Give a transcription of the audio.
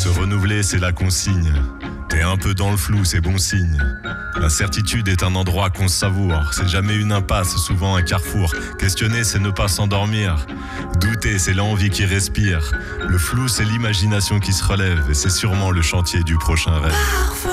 Se renouveler, c'est la consigne. T'es un peu dans le flou, c'est bon signe. La certitude est un endroit qu'on savoure. C'est jamais une impasse, souvent un carrefour. Questionner, c'est ne pas s'endormir. Douter, c'est l'envie qui respire. Le flou, c'est l'imagination qui se relève. Et c'est sûrement le chantier du prochain rêve. Parfois